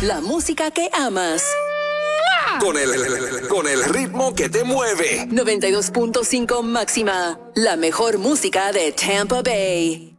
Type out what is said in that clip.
la música que amas. Con el ritmo que te mueve. 92.5 máxima, la mejor música de Tampa Bay.